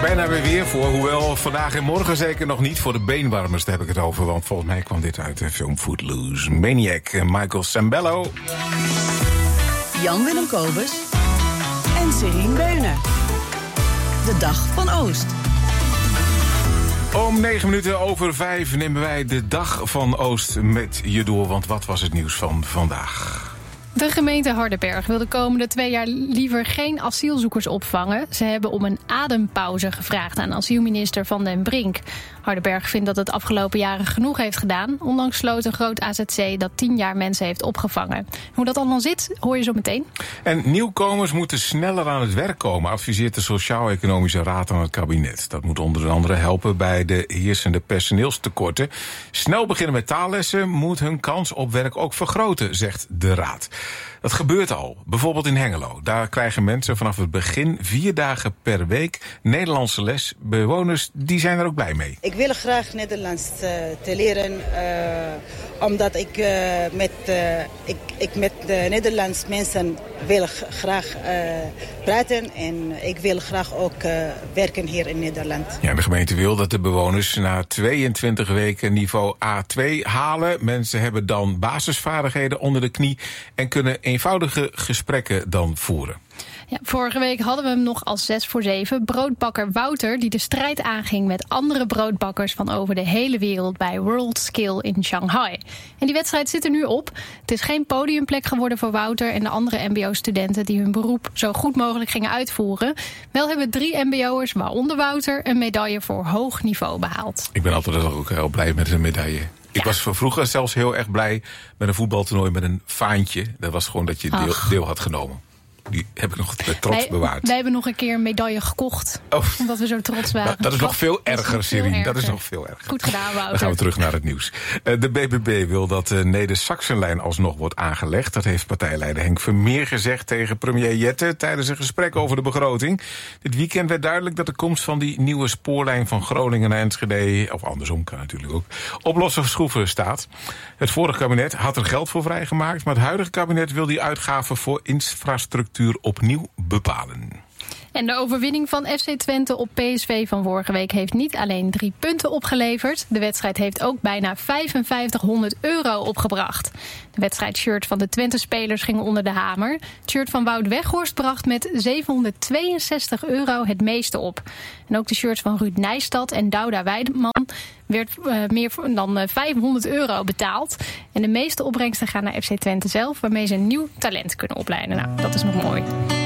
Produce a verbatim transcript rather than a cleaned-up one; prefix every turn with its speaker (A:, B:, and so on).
A: bijna weer weer voor. Hoewel vandaag en morgen zeker nog niet. Voor de beenwarmers daar heb ik het over. Want volgens mij kwam dit uit de film Footloose. Maniac, Michael Sembello.
B: Jan-Willem Kobus en Serien Beuner. De Dag van Oost.
A: Om negen minuten over vijf nemen wij de Dag van Oost met je door. Want wat was het nieuws van vandaag?
C: De gemeente Hardenberg wil de komende twee jaar liever geen asielzoekers opvangen. Ze hebben om een adempauze gevraagd aan asielminister Van den Brink. Hardenberg vindt dat het afgelopen jaren genoeg heeft gedaan. Onlangs sloot een groot A Z C dat tien jaar mensen heeft opgevangen. Hoe dat allemaal zit, hoor je zo meteen.
A: En nieuwkomers moeten sneller aan het werk komen, adviseert de Sociaal-Economische Raad aan het kabinet. Dat moet onder andere helpen bij de heersende personeelstekorten. Snel beginnen met taallessen moet hun kans op werk ook vergroten, zegt de Raad. Dat gebeurt al, bijvoorbeeld in Hengelo. Daar krijgen mensen vanaf het begin vier dagen per week Nederlandse les. Bewoners die zijn er ook blij mee.
D: Ik wil graag Nederlands uh, te leren, uh, omdat ik, uh, met, uh, ik, ik met de Nederlandse mensen wil graag uh, praten. En ik wil graag ook uh, werken hier in Nederland.
A: Ja, de gemeente wil dat de bewoners na tweeëntwintig weken niveau A twee halen. Mensen hebben dan basisvaardigheden onder de knie en kunnen eenvoudige gesprekken dan voeren.
C: Ja, vorige week hadden we hem nog als zes voor zeven. Broodbakker Wouter, die de strijd aanging met andere broodbakkers van over de hele wereld bij World Skill in Shanghai. En die wedstrijd zit er nu op. Het is geen podiumplek geworden voor Wouter en de andere mbo-studenten die hun beroep zo goed mogelijk gingen uitvoeren. Wel hebben drie mbo'ers, waaronder Wouter, een medaille voor hoog niveau behaald.
A: Ik ben altijd ook heel blij met een medaille. Ik ja. was vroeger zelfs heel erg blij met een voetbaltoernooi met een faantje. Dat was gewoon dat je deel, deel had genomen. Die heb ik nog met trots
C: wij,
A: bewaard.
C: Wij hebben nog een keer een medaille gekocht. Oh. Omdat we zo trots waren.
A: Nou, dat is nog veel erger, Serien. Dat is nog veel erger.
C: Goed gedaan, Wouter.
A: Dan gaan we terug naar het nieuws. De B B B wil dat de Neder-Saxenlijn alsnog wordt aangelegd. Dat heeft partijleider Henk Vermeer gezegd tegen premier Jette tijdens een gesprek over de begroting. Dit weekend werd duidelijk dat de komst van die nieuwe spoorlijn van Groningen naar Enschede, of andersom kan natuurlijk ook, op losse schroeven staat. Het vorige kabinet had er geld voor vrijgemaakt, maar het huidige kabinet wil die uitgaven voor infrastructuur opnieuw bepalen.
C: En de overwinning van F C Twente op P S V van vorige week heeft niet alleen drie punten opgeleverd. De wedstrijd heeft ook bijna vijfenvijftighonderd euro opgebracht. De wedstrijdshirt van de Twente-spelers ging onder de hamer. Het shirt van Wout Weghorst bracht met zevenhonderdtweeënzestig euro het meeste op. En ook de shirts van Ruud Nijstad en Douda Weideman werd uh, meer dan uh, vijfhonderd euro betaald. En de meeste opbrengsten gaan naar F C Twente zelf, waarmee ze een nieuw talent kunnen opleiden. Nou, dat is nog mooi.